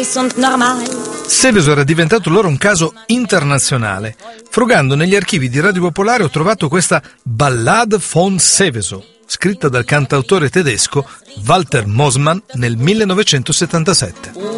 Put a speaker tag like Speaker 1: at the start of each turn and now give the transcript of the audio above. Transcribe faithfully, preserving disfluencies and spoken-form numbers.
Speaker 1: Seveso era diventato loro un caso internazionale. Frugando negli archivi di Radio Popolare ho trovato questa Ballade von Seveso, scritta dal cantautore tedesco Walter Mossmann nel millenovecentosettantasette.